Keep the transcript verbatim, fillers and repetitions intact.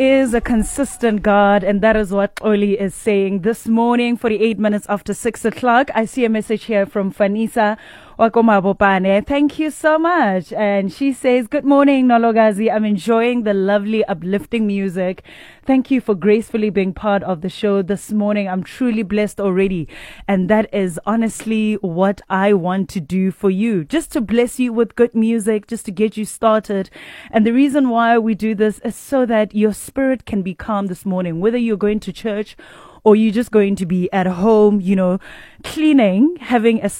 Is a consistent God, and that is what Oli is saying this morning, forty-eight minutes after six o'clock. I see a message here from Fanisa Wakomabopane. Thank you so much. And she says, good morning, Nologazi. I'm enjoying the lovely, uplifting music. Thank you for gracefully being part of the show this morning. I'm truly blessed already. And that is honestly what I want to do for you. Just to bless you with good music, just to get you started. And the reason why we do this is so that your spirit can be calm this morning, whether you're going to church or you're just going to be at home, you know, cleaning, having a